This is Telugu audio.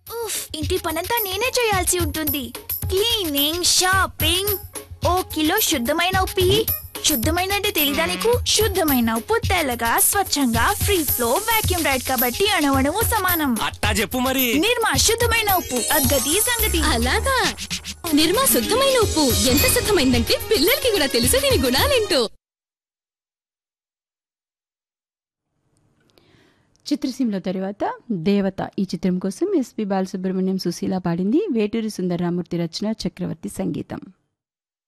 ఉఫ్, ఇంటి పనంతా నేనే చేయాల్సి ఉంటుంది. క్లీనింగ్, షాపింగ్, ఓ కిలో శుద్ధమైన ఉప్పు ఇయ్యి. శుద్ధమైన అంటే తెలీదా నీకు? శుద్ధమైన ఉప్పు తెల్లగా స్వచ్ఛంగా ఫ్రీ ఫ్లో వాక్యూమ్ రైడ్ కాబట్టి అణువణువు సమానం. అట్టా చెప్పు మరి. నిర్మా శుద్ధమైన ఉప్పు, అగ్గది సంగతి. అలాగా నిర్మా శుద్ధమైన ఉప్పు ఎంత శుద్ధమైందంటే పిల్లలకి కూడా తెలుసు దీని గుణాలేంటో. చిత్రసీమలో తరువాత దేవత ఈ చిత్రం కోసం ఎస్పి బాలసుబ్రహ్మణ్యం సుశీల పాడింది. వేటూరి సుందరరామూర్తి రచన, చక్రవర్తి సంగీతం.